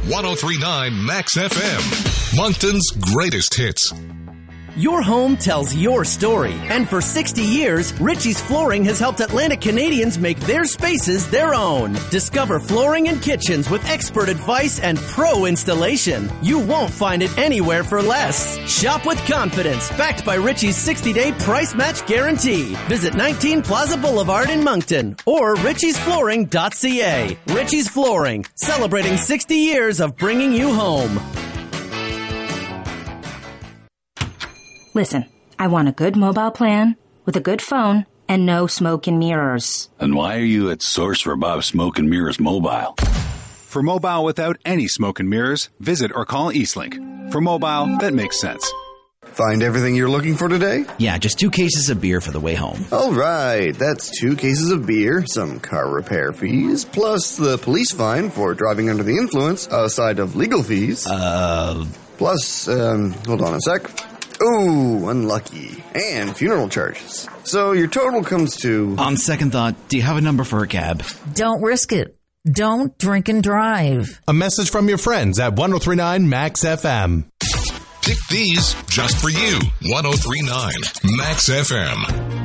1039 Max FM, Moncton's greatest hits. Your home tells your story. And for 60 years, Ritchie's Flooring has helped Atlantic Canadians make their spaces their own. Discover flooring and kitchens with expert advice and pro installation. You won't find it anywhere for less. Shop with confidence, backed by Ritchie's 60-day price match guarantee. Visit 19 Plaza Boulevard in Moncton or ritchiesflooring.ca. Ritchie's Flooring, celebrating 60 years of bringing you home. Listen, I want a good mobile plan with a good phone and no smoke and mirrors. And why are you at Source for Bob Smoke and Mirrors Mobile? For mobile without any smoke and mirrors, visit or call Eastlink. For mobile that makes sense. Find everything you're looking for today? Yeah, just 2 cases of beer for the way home. All right, that's 2 cases of beer, some car repair fees, plus the police fine for driving under the influence, a side of legal fees. Plus, hold on a sec. Ooh, unlucky. And funeral charges. So your total comes to... On second thought, do you have a number for a cab? Don't risk it. Don't drink and drive. A message from your friends at 1039 Max FM. Pick these just for you. 1039 Max FM.